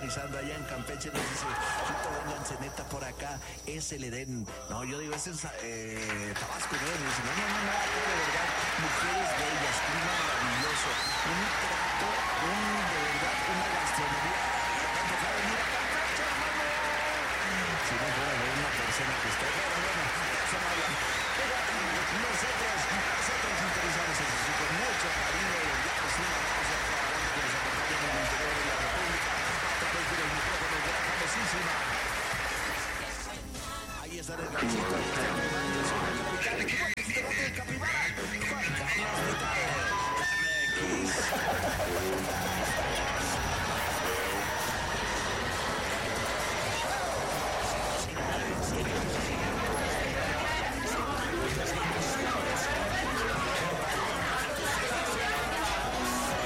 sintonizando allá en Campeche, nos dice, Chito, vénganse neta por acá, es el Edén. No, yo digo, ese es Tabasco, ¿no? Y dice, no, de verdad, mujeres bellas, clima maravilloso, un